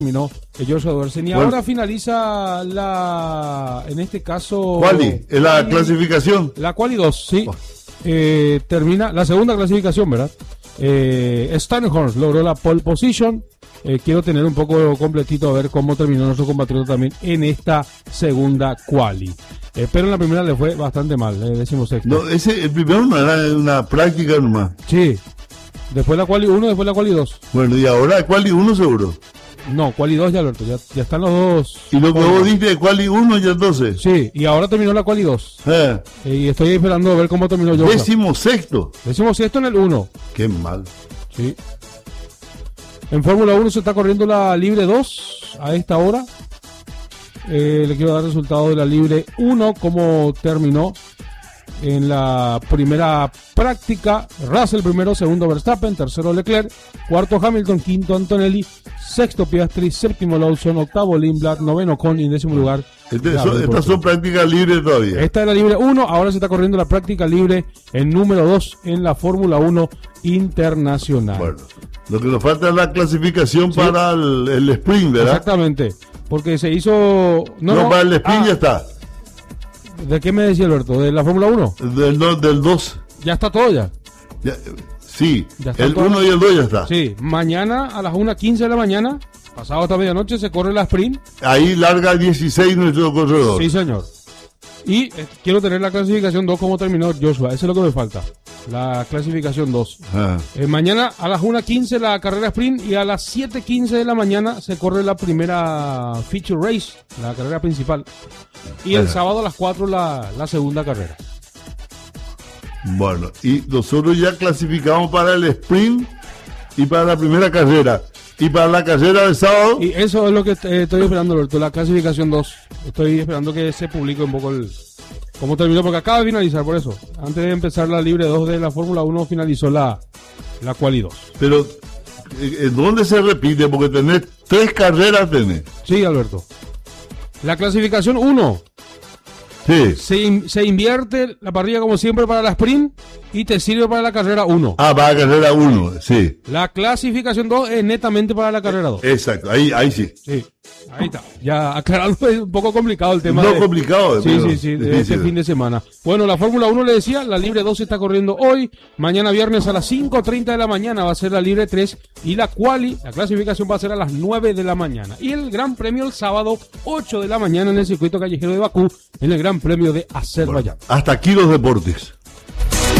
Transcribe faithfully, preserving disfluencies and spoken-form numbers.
terminó el Joshua Doersen. Y bueno, ahora finaliza la, en este caso... Quali, es la clasificación. La Quali dos, sí. Oh. Eh, termina la segunda clasificación, ¿verdad? Eh, Steinhorst logró la pole position. Eh, quiero tener un poco completito a ver cómo terminó nuestro compatriota también en esta segunda Quali. Eh, pero en la primera le fue bastante mal, eh, decimos sexto. No, ese, el primero no era una práctica nomás. Sí. Después la Quali uno, después la Quali dos. Bueno, y ahora Quali uno seguro. No, Quali dos ya, Alberto, ya, ya están los dos. Y lo que vos diste de Quali uno ya entonces. Sí, y ahora terminó la Quali dos. Eh. Eh, y estoy esperando a ver cómo terminó yo. Décimo sexto. Décimo sexto en el uno. Qué mal. Sí. En Fórmula uno se está corriendo la Libre dos a esta hora. Eh, le quiero dar resultados de la Libre uno, cómo terminó en la primera práctica. Russell primero, segundo Verstappen, tercero Leclerc, cuarto Hamilton, quinto Antonelli, sexto Piastri, séptimo Lawson, octavo Lindblad, noveno Ocon y en décimo lugar. Este, so, estas son prácticas libres todavía. Esta es la Libre uno, ahora se está corriendo la práctica libre en número dos en la Fórmula uno internacional. Bueno, lo que nos falta es la clasificación, sí, para el, el sprint, ¿verdad? Exactamente, porque se hizo... No, no, no para el sprint ah, ya está. ¿De qué me decía Alberto? ¿De la Fórmula uno? Del, no, del dos. ¿Ya está todo ya? ya sí, ya el uno y el dos ya está. Sí, mañana a las una quince de la mañana, pasado hasta medianoche, se corre la sprint. Ahí larga dieciséis nuestro corredor. Sí, señor. Y eh, quiero tener la clasificación dos, como terminó Joshua. Eso es lo que me falta. La clasificación dos. Ah. Eh, mañana a las una quince la carrera sprint y a las siete quince de la mañana se corre la primera feature race, la carrera principal. Y el ah. sábado a las cuatro la, la segunda carrera. Bueno, y nosotros ya clasificamos para el sprint y para la primera carrera. Y para la carrera del sábado. Y eso es lo que eh, estoy esperando, Alberto, la clasificación dos. Estoy esperando que se publique un poco el cómo terminó, porque acaba de finalizar, por eso. Antes de empezar la Libre dos de la Fórmula uno, finalizó la, la Quali dos. Pero, ¿en dónde se repite? Porque tenés tres carreras, tenés. Sí, Alberto. La clasificación uno. Sí. Se, se invierte la parrilla como siempre para la sprint y te sirve para la carrera uno. Ah, para la carrera uno, sí. La clasificación dos es netamente para la carrera dos. Exacto, ahí, ahí sí. Sí, ahí está. Ya aclarando, es un poco complicado el tema. No de, complicado. Sí, sí, sí, de este fin de semana. Bueno, la Fórmula uno le decía, la Libre dos se está corriendo hoy. Mañana viernes a las cinco treinta de la mañana va a ser la Libre tres. Y la Quali, la clasificación va a ser a las nueve de la mañana. Y el Gran Premio el sábado, ocho de la mañana en el circuito callejero de Bakú, en el Gran Premio de Azerbaiyán. Bueno, hasta aquí los deportes.